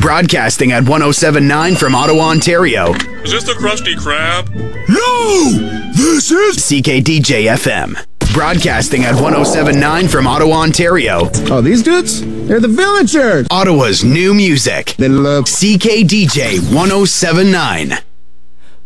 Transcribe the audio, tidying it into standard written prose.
Broadcasting at 107.9 from Ottawa, Ontario. Is this the Krusty Krab? No! This is CKDJ FM. Broadcasting at 107.9 from Ottawa, Ontario. Oh, these dudes? They're the Villagers! Ottawa's new music. They love CKDJ 107.9.